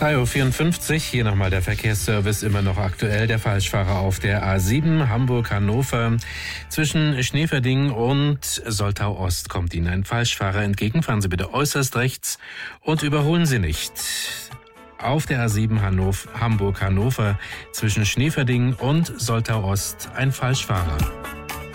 3:54 Uhr, hier nochmal der Verkehrsservice, immer noch aktuell. Der Falschfahrer auf der A7 Hamburg-Hannover. Zwischen Schneeverding und Soltau Ost kommt Ihnen ein Falschfahrer entgegen. Fahren Sie bitte äußerst rechts und überholen Sie nicht. Auf der A7 Hamburg-Hannover zwischen Schneeverding und Soltau Ost ein Falschfahrer.